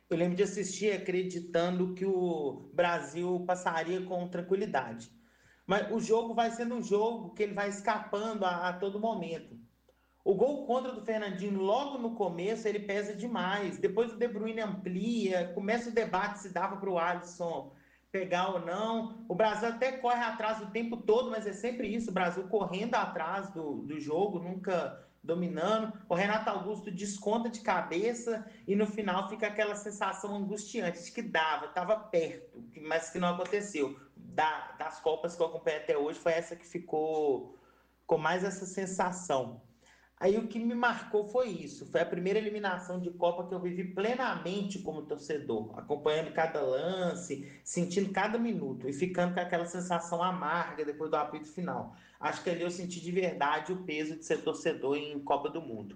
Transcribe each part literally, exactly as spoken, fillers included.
Eu lembro de assistir acreditando que o Brasil passaria com tranquilidade. Mas o jogo vai sendo um jogo que ele vai escapando a, a todo momento. O gol contra do Fernandinho logo no começo ele pesa demais. Depois o De Bruyne amplia, começa o debate se dava para o Alisson pegar ou não. O Brasil até corre atrás o tempo todo, mas é sempre isso, o Brasil correndo atrás do, do jogo, nunca dominando. O Renato Augusto desconta de cabeça e no final fica aquela sensação angustiante de que dava, estava perto, mas que não aconteceu. Da, das Copas que eu acompanhei até hoje, foi essa que ficou com mais essa sensação. Aí o que me marcou foi isso, foi a primeira eliminação de Copa que eu vivi plenamente como torcedor, acompanhando cada lance, sentindo cada minuto e ficando com aquela sensação amarga depois do apito final. Acho que ali eu senti de verdade o peso de ser torcedor em Copa do Mundo.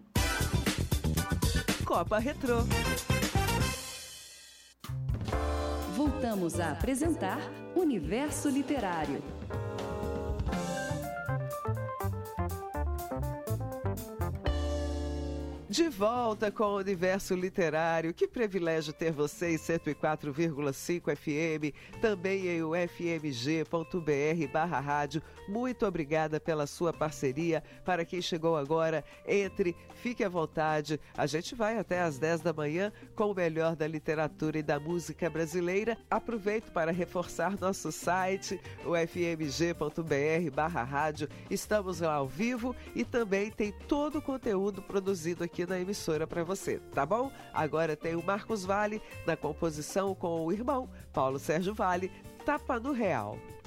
Copa Retrô. Voltamos a apresentar Universo Literário. De volta com o Universo Literário. Que privilégio ter você em cento e quatro vírgula cinco F M, também em u f m g ponto b r barra rádio. Muito obrigada pela sua parceria. Para quem chegou agora, entre, fique à vontade. A gente vai até às dez da manhã com o melhor da literatura e da música brasileira. Aproveito para reforçar nosso site, u f m g ponto b r barra rádio. Estamos lá ao vivo e também tem todo o conteúdo produzido aqui na emissora para você, tá bom? Agora tem o Marcos Valle na composição com o irmão Paulo Sérgio Valle, Tapa no Real.